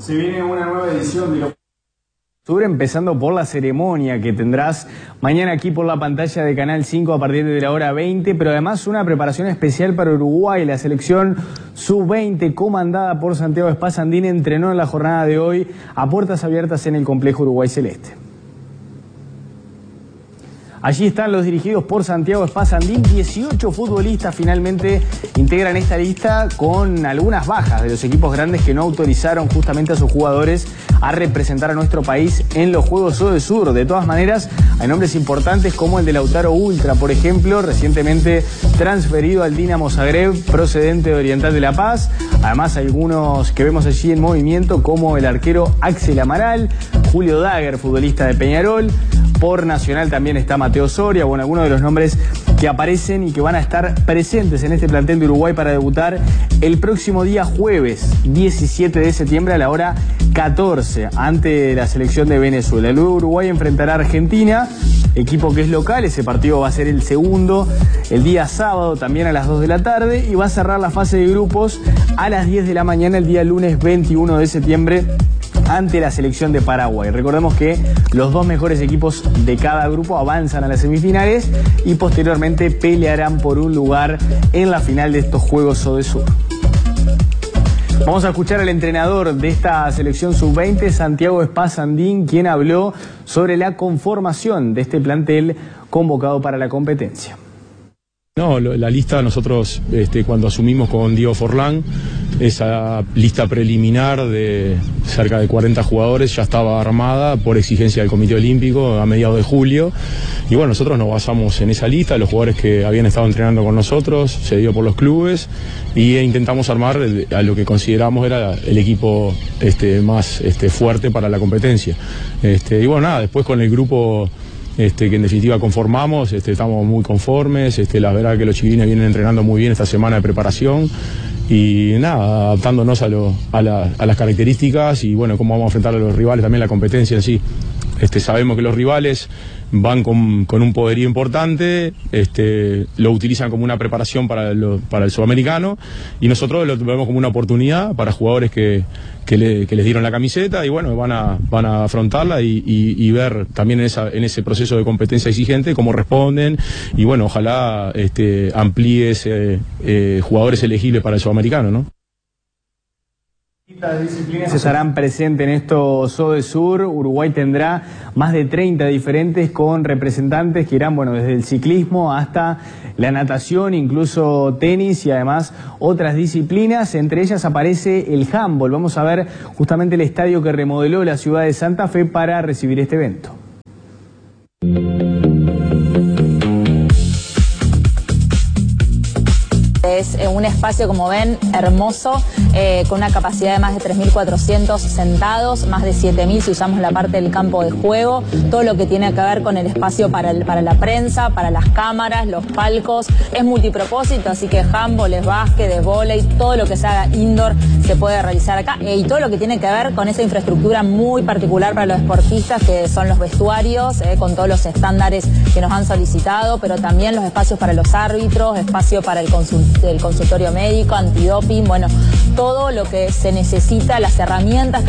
Se viene una nueva edición de Sur, empezando por la ceremonia que tendrás mañana aquí por la pantalla de Canal 5 a partir de la hora 20, pero además una preparación especial para Uruguay. La selección sub-20 comandada por Santiago Spasandín entrenó en la jornada de hoy a puertas abiertas en el complejo Uruguay Celeste. Allí están los dirigidos por Santiago Spasandín. 18 futbolistas finalmente integran esta lista, con algunas bajas de los equipos grandes que no autorizaron justamente a sus jugadores a representar a nuestro país en los Juegos Odesur. De todas maneras, hay nombres importantes como el de Lautaro Ultra, por ejemplo, recientemente transferido al Dinamo Zagreb, procedente de Oriental de La Paz. Además, algunos que vemos allí en movimiento, como el arquero Axel Amaral, Julio Dagger, futbolista de Peñarol. Por Nacional también está Mateo Soria, bueno, algunos de los nombres que aparecen y que van a estar presentes en este plantel de Uruguay para debutar el próximo día jueves 17 de septiembre a la hora 14 ante la selección de Venezuela. Luego Uruguay enfrentará a Argentina, equipo que es local. Ese partido va a ser el segundo, el día sábado también a las 2 de la tarde, y va a cerrar la fase de grupos a las 10 de la mañana el día lunes 21 de septiembre ante la selección de Paraguay. Recordemos que los dos mejores equipos de cada grupo avanzan a las semifinales y posteriormente pelearán por un lugar en la final de estos Juegos Odesur. Vamos a escuchar al entrenador de esta selección sub-20, Santiago Spasandín, quien habló sobre la conformación de este plantel convocado para la competencia. No, la lista nosotros cuando asumimos con Diego Forlán, esa lista preliminar de cerca de 40 jugadores ya estaba armada por exigencia del Comité Olímpico a mediados de julio. Y bueno, nosotros nos basamos en esa lista, los jugadores que habían estado entrenando con nosotros, se dio por los clubes, y intentamos armar a lo que consideramos era el equipo más fuerte para la competencia. Y bueno, nada, después con el grupo que en definitiva conformamos, estamos muy conformes. La verdad que los chiquilines vienen entrenando muy bien esta semana de preparación, y nada, adaptándonos a las características y bueno, cómo vamos a enfrentar a los rivales, también la competencia en sí. Sabemos que los rivales van con un poderío importante, lo utilizan como una preparación para el sudamericano, y nosotros lo vemos como una oportunidad para jugadores que les dieron la camiseta, y bueno, van a afrontarla y ver también en ese proceso de competencia exigente cómo responden, y bueno, ojalá amplíes jugadores elegibles para el sudamericano, ¿no? Las disciplinas estarán presentes en estos Odesur. Uruguay tendrá más de 30 diferentes, con representantes que irán, bueno, desde el ciclismo hasta la natación, incluso tenis, y además otras disciplinas. Entre ellas aparece el handball. Vamos a ver justamente el estadio que remodeló la ciudad de Santa Fe para recibir este evento. Es un espacio, como ven, hermoso, con una capacidad de más de 3.400 sentados, más de 7.000 si usamos la parte del campo de juego, todo lo que tiene que ver con el espacio para la prensa, para las cámaras, los palcos. Es multipropósito, así que handball, es básquet, es vóley, todo lo que se haga indoor se puede realizar acá, y todo lo que tiene que ver con esa infraestructura muy particular para los deportistas, que son los vestuarios, con todos los estándares que nos han solicitado, pero también los espacios para los árbitros, espacio para el consultorio médico, antidoping, bueno, todo lo que se necesita, las herramientas